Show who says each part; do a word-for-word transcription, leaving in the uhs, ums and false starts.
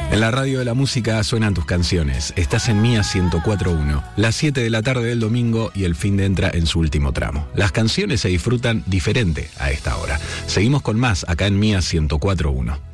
Speaker 1: En la radio de la música suenan tus canciones. Estás en Mía ciento cuatro punto uno. Las siete de la tarde del domingo y el fin de entra en su último tramo. Las canciones se disfrutan diferente a esta hora. Seguimos con más acá en Mía ciento cuatro punto uno.